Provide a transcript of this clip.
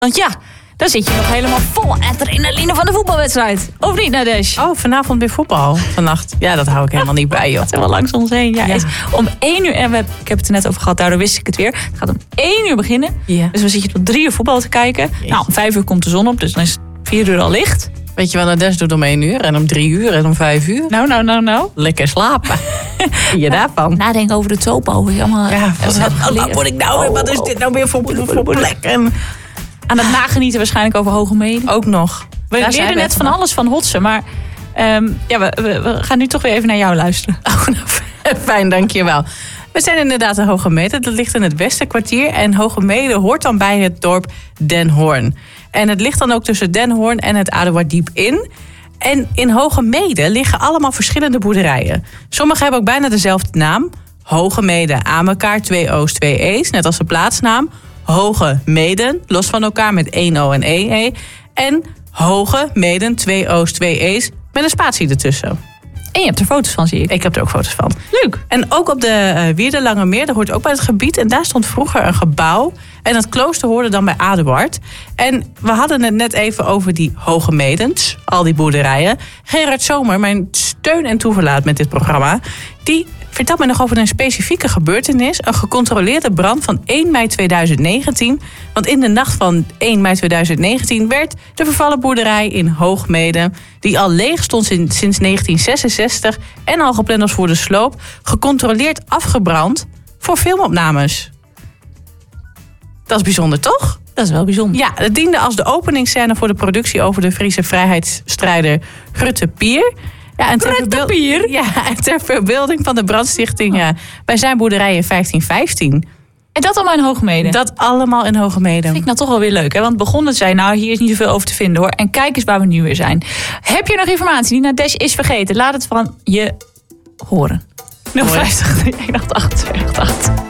Want ja, dan zit je nog helemaal vol adrenaline van de voetbalwedstrijd. Of niet, Nadesh? Oh, vanavond weer voetbal. Vannacht. Ja, dat hou ik helemaal niet bij, joh. Het is helemaal langs ons heen. Ja. Is om 1 uur, en ik heb het er net over gehad, daardoor wist ik het weer. Het gaat om 1 uur beginnen. Ja. Dus we zitten tot 3 uur voetbal te kijken. Jeetje. Nou, om 5 uur komt de zon op, dus dan is het 4 uur al licht. Weet je wat Nadesh doet om 1 uur en om 3 uur en om 5 uur? Nou. Lekker slapen. Je daarvan? Nadenken over de topo. Ja, wat moet ik nou? Wat is dit nou weer voor plek? En aan het nagenieten waarschijnlijk over Hoge Meden. ook nog. We leerden net van alles van Hotsen, maar we gaan nu toch weer even naar jou luisteren. Oh, nou, fijn, dankjewel. We zijn inderdaad in Hoge Meden. Dat ligt in het Westerkwartier. En Hoge Meden hoort dan bij het dorp Den Hoorn. En het ligt dan ook tussen Den Hoorn en het Aduardiep in. En in Hoge Meden liggen allemaal verschillende boerderijen. Sommige hebben ook bijna dezelfde naam. Hoge Meden aan elkaar, 2 O's, 2 E's. Net als de plaatsnaam. Hoge Meden, los van elkaar met 1 O en 1 E. En Hoge Meden, 2 O's, 2 E's met een spatie ertussen. En je hebt er foto's van, zie ik. Ik heb er ook foto's van. Leuk. En ook op de wierde Langemeer, dat hoort ook bij het gebied. En daar stond vroeger een gebouw. En dat klooster hoorde dan bij Aduard. En we hadden het net even over die Hoge Medens, al die boerderijen. Gerard Zomer, mijn steun en toeverlaat met dit programma, die vertelt mij nog over een specifieke gebeurtenis. Een gecontroleerde brand van 1 mei 2019. Want in de nacht van 1 mei 2019 werd de vervallen boerderij in Hoogmeden, die al leeg stond sinds 1966 en al gepland was voor de sloop, gecontroleerd afgebrand voor filmopnames. Dat is bijzonder, toch? Dat is wel bijzonder. Ja, het diende als de openingsscène voor de productie over de Friese vrijheidsstrijder Grutte Pier. Ja, en ter verbeelding van de brandstichting bij zijn boerderij in 1515. En dat allemaal in Hoge Meden? Dat allemaal in Hoge Meden. Vind ik nou toch wel weer leuk. Hè? Want begonnen zei, nou hier is niet zoveel over te vinden hoor. En kijk eens waar we nu weer zijn. Heb je nog informatie die Nadesh is vergeten? Laat het van je horen. 050 388 288.